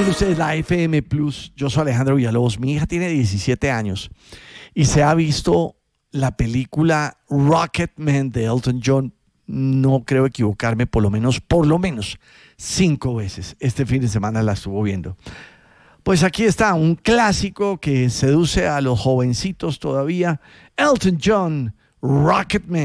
Ustedes la FM Plus. Yo soy Alejandro Villalobos. Mi hija tiene 17 años y se ha visto la película Rocketman de Elton John. No creo equivocarme, por lo menos 5 veces. Este fin de semana la estuvo viendo. Pues aquí está un clásico que seduce a los jovencitos todavía. Elton John, Rocketman.